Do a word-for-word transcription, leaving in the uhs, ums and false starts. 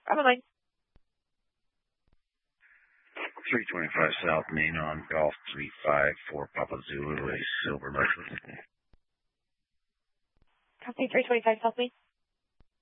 I'm on line. three twenty-five South Main on Golf three five for Papa Zulu, a silver Mercury. Copy three twenty-five South Main.